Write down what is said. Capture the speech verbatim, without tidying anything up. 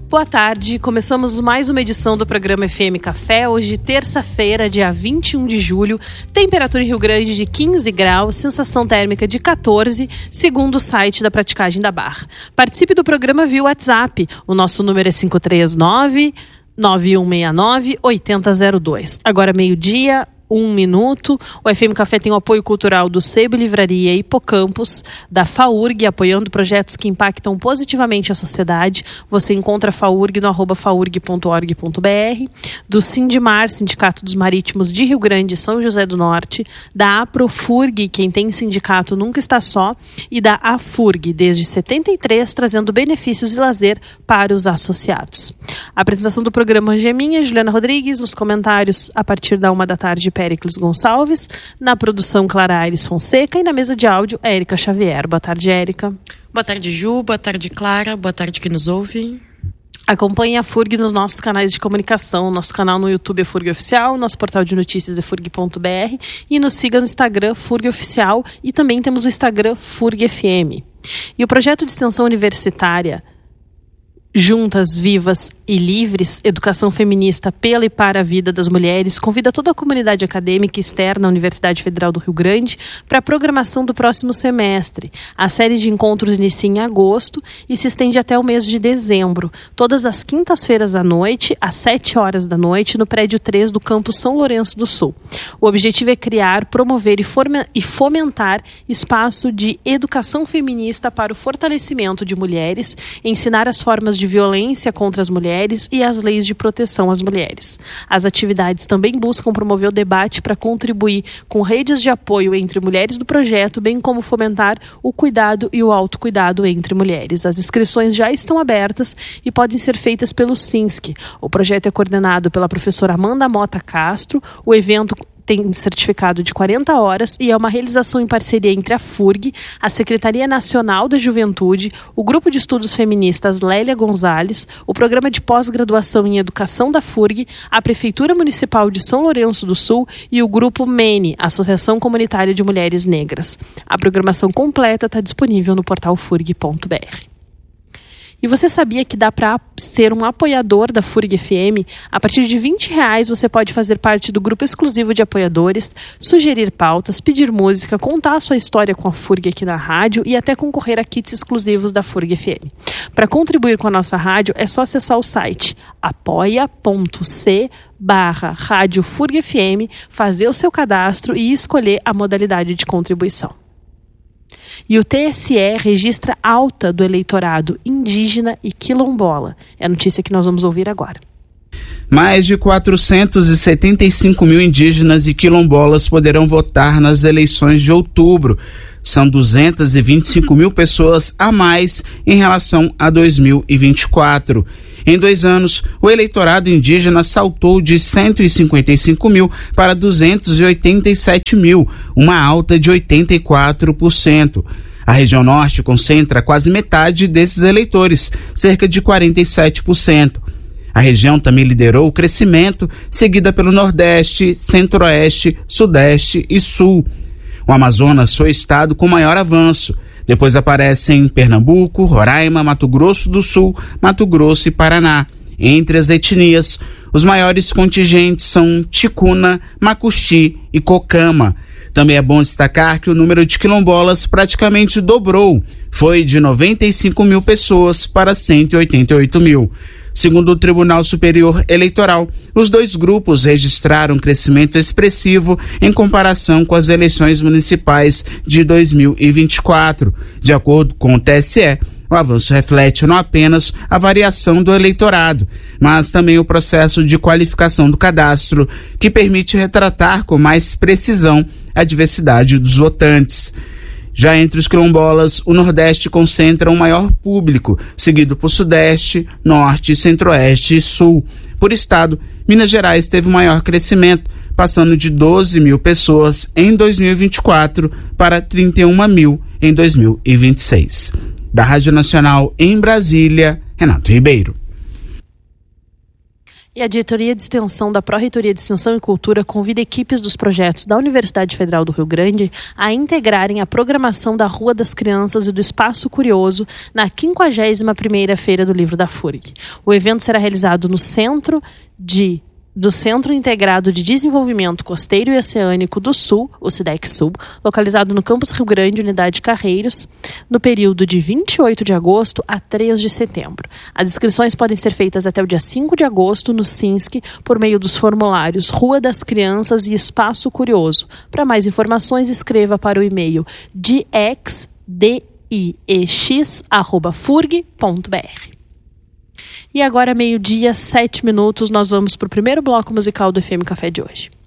Boa tarde, começamos mais uma edição do programa F M Café, hoje terça-feira, dia vinte e um de julho, temperatura em Rio Grande de quinze graus, sensação térmica de catorze, segundo o site da Praticagem da Barra. Participe do programa via WhatsApp, o nosso número é cinco três nove, nove um seis nove, oito zero zero dois. Agora meio-dia, um minuto. O F M Café tem o apoio cultural do Sebo Livraria Hipocampus, da FAURG, apoiando projetos que impactam positivamente a sociedade. Você encontra a FAURG no arroba faurg ponto org ponto br, do Sindimar, Sindicato dos Marítimos de Rio Grande e São José do Norte, da APROFURG, quem tem sindicato nunca está só, e da AFURG, desde setenta e três, trazendo benefícios e lazer para os associados. A apresentação do programa hoje é minha, Juliana Rodrigues, nos comentários a partir da uma da tarde, Péricles Gonçalves, na produção Clara Aires Fonseca e na mesa de áudio Érica Xavier. Boa tarde, Érica. Boa tarde, Ju. Boa tarde, Clara. Boa tarde que nos ouve. Acompanhe a FURG nos nossos canais de comunicação. Nosso canal no YouTube é FURG Oficial, nosso portal de notícias é furg ponto br e nos siga no Instagram FURG Oficial e também temos o Instagram FURG F M. E o projeto de extensão universitária Juntas, Vivas e Livres, Educação Feminista pela e para a Vida das Mulheres, convida toda a comunidade acadêmica externa à Universidade Federal do Rio Grande para a programação do próximo semestre. A série de encontros inicia em agosto e se estende até o mês de dezembro, todas as quintas-feiras à noite, às sete horas da noite, no prédio três do campus São Lourenço do Sul. O objetivo é criar, promover e fomentar espaço de educação feminista para o fortalecimento de mulheres, ensinar as formas de violência contra as mulheres e as leis de proteção às mulheres. As atividades também buscam promover o debate para contribuir com redes de apoio entre mulheres do projeto, bem como fomentar o cuidado e o autocuidado entre mulheres. As inscrições já estão abertas e podem ser feitas pelo SINSC. O projeto é coordenado pela professora Amanda Mota Castro. O evento tem certificado de quarenta horas e é uma realização em parceria entre a FURG, a Secretaria Nacional da Juventude, o Grupo de Estudos Feministas Lélia Gonzalez, o Programa de Pós-Graduação em Educação da FURG, a Prefeitura Municipal de São Lourenço do Sul e o Grupo MENE, Associação Comunitária de Mulheres Negras. A programação completa está disponível no portal furg ponto br. E você sabia que dá para ser um apoiador da FURG F M? A partir de vinte reais você pode fazer parte do grupo exclusivo de apoiadores, sugerir pautas, pedir música, contar a sua história com a FURG aqui na rádio e até concorrer a kits exclusivos da FURG F M. Para contribuir com a nossa rádio é só acessar o site apoia.c barra Rádio FURG F M, fazer o seu cadastro e escolher a modalidade de contribuição. E o T S E registra alta do eleitorado indígena e quilombola. É a notícia que nós vamos ouvir agora. Mais de quatrocentos e setenta e cinco mil indígenas e quilombolas poderão votar nas eleições de outubro. São duzentas e vinte e cinco mil pessoas a mais em relação a dois mil e vinte e quatro. Em dois anos, o eleitorado indígena saltou de cento e cinquenta e cinco mil para duzentos e oitenta e sete mil, uma alta de oitenta e quatro por cento. A região norte concentra quase metade desses eleitores, cerca de quarenta e sete por cento. A região também liderou o crescimento, seguida pelo Nordeste, Centro-Oeste, Sudeste e Sul. O Amazonas foi o estado com maior avanço. Depois aparecem Pernambuco, Roraima, Mato Grosso do Sul, Mato Grosso e Paraná. Entre as etnias, os maiores contingentes são Ticuna, Macuxi e Cocama. Também é bom destacar que o número de quilombolas praticamente dobrou. Foi de noventa e cinco mil pessoas para cento e oitenta e oito mil. Segundo o Tribunal Superior Eleitoral, os dois grupos registraram um crescimento expressivo em comparação com as eleições municipais de dois mil e vinte e quatro. De acordo com o T S E, o avanço reflete não apenas a variação do eleitorado, mas também o processo de qualificação do cadastro, que permite retratar com mais precisão a diversidade dos votantes. Já entre os quilombolas, o Nordeste concentra um maior público, seguido por Sudeste, Norte, Centro-Oeste e Sul. Por estado, Minas Gerais teve o maior crescimento, passando de doze mil pessoas em dois mil e vinte e quatro para trinta e um mil em dois mil e vinte e seis. Da Rádio Nacional em Brasília, Renato Ribeiro. E a Diretoria de Extensão da Pró-Reitoria de Extensão e Cultura convida equipes dos projetos da Universidade Federal do Rio Grande a integrarem a programação da Rua das Crianças e do Espaço Curioso na quinquagésima primeira Feira do Livro da F U R G. O evento será realizado no Centro de do Centro Integrado de Desenvolvimento Costeiro e Oceânico do Sul, o SIDEC Sul, localizado no Campus Rio Grande, Unidade Carreiros, no período de vinte e oito de agosto a três de setembro. As inscrições podem ser feitas até o dia cinco de agosto no SINSC por meio dos formulários Rua das Crianças e Espaço Curioso. Para mais informações, escreva para o e-mail diex arroba furg ponto br. E agora, meio-dia, sete minutos, nós vamos para o primeiro bloco musical do F M Café de hoje.